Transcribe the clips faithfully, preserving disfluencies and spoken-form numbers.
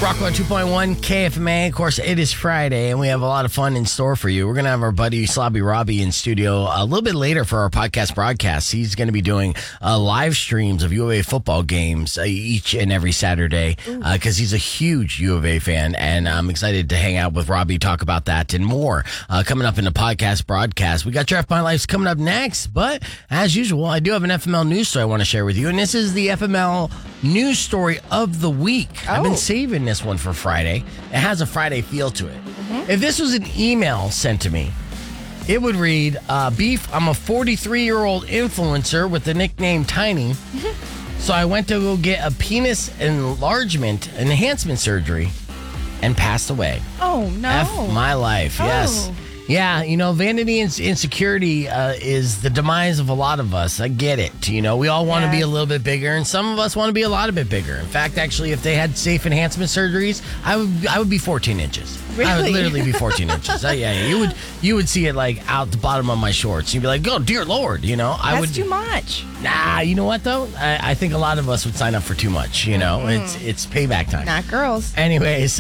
Rock one two point one K F M A. Of course, it is Friday, and we have a lot of fun in store for you. We're going to have our buddy Slobby Robbie in studio a little bit later for our podcast broadcast. He's going to be doing uh, live streams of U of A football games uh, each and every Saturday because uh, he's a huge U of A fan, and I'm excited to hang out with Robbie, talk about that and more uh, coming up in the podcast broadcast. We got Draft My Life's coming up next, but as usual, I do have an F M L news story I want to share with you, and this is the F M L news story of the week. Oh. I've been saving this one for Friday. It has a Friday feel to it. Mm-hmm. If this was an email sent to me, it would read, uh, Beef, I'm a forty-three-year-old influencer with the nickname Tiny. Mm-hmm. So I went to go get a penis enlargement enhancement surgery and passed away. Oh, no. F my life, oh. yes. Yeah, you know, vanity and insecurity uh, is the demise of a lot of us. I get it. You know, we all want to yeah. be a little bit bigger, and some of us want to be a lot of bit bigger. In fact, actually, if they had safe enhancement surgeries, I would I would be fourteen inches. Really? I would literally be fourteen inches. Uh, yeah, yeah, you would you would see it like out the bottom of my shorts. You'd be like, "Oh, dear Lord," you know. I That's would. too much. Nah, you know what though? I, I think a lot of us would sign up for too much. You know, mm-hmm. it's it's payback time. Not girls. Anyways,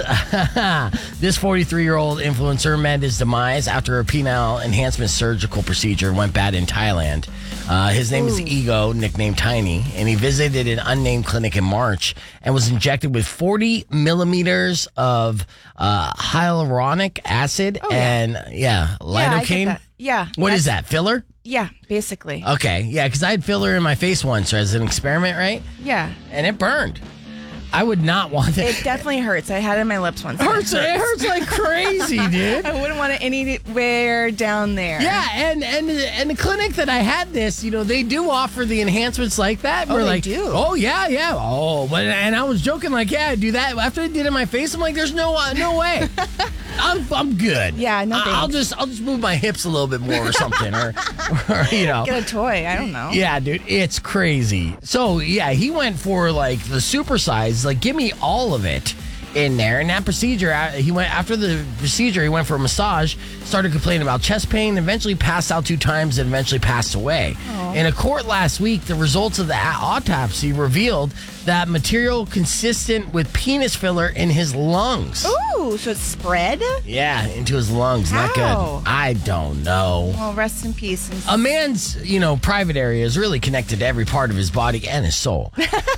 this forty-three-year-old influencer met his demise after a penile enhancement surgical procedure went bad in Thailand. Uh, his name Ooh. is Ego, nicknamed Tiny, and he visited an unnamed clinic in March and was injected with forty millimeters of uh, hyaluronic acid oh, and, yeah, lidocaine. Yeah, yeah. What is that, filler? Yeah, basically. Okay, yeah, because I had filler in my face once as an experiment, right? Yeah. And it burned. I would not want that. It definitely hurts. I had it in my lips once. It hurts, it hurts like crazy, dude. I wouldn't want it anywhere down there. Yeah, and and and the clinic that I had this, you know, they do offer the enhancements like that. Oh, We're they like, do? Oh, yeah, yeah. Oh, but and I was joking like, yeah, I do that. After I did it in my face, I'm like, there's no uh, no way. I'm I'm good. Yeah, no thanks. I'll just I'll just move my hips a little bit more or something, or, or you know, get a toy. I don't know. Yeah, dude, it's crazy. So yeah, he went for like the super size. Like, give me all of it in there. And that procedure, he went after the procedure. He went for a massage, started complaining about chest pain, eventually passed out two times, and eventually passed away. Aww. In a court last week, the results of the autopsy revealed that material consistent with penis filler in his lungs. Ooh, so it's spread? Yeah, into his lungs. How? Not good. I don't know. Well, rest in peace. A man's, you know, private area is really connected to every part of his body and his soul.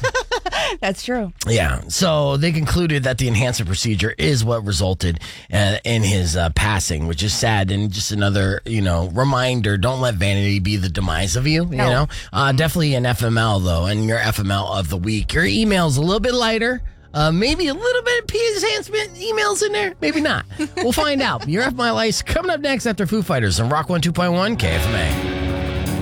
That's true. Yeah. So they concluded that the enhancement procedure is what resulted uh, in his uh, passing, which is sad and just another, you know, reminder. Don't let vanity be the demise of you. No. You know, uh, definitely an F M L though, and your F M L of the week. Your email's a little bit lighter. Uh, maybe a little bit of penis enhancement emails in there. Maybe not. We'll find out. Your F My Life's coming up next after Foo Fighters on Rock one two point one K F M A.